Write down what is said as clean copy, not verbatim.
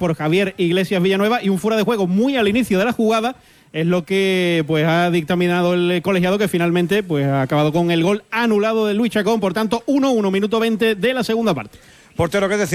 por Javier Iglesias Villanueva, y un fuera de juego muy al inicio de la jugada es lo que pues ha dictaminado el colegiado, que finalmente pues ha acabado con el gol anulado de Luis Chacón. Por tanto, 1-1, minuto 20 de la segunda parte. Portero, ¿qué decir?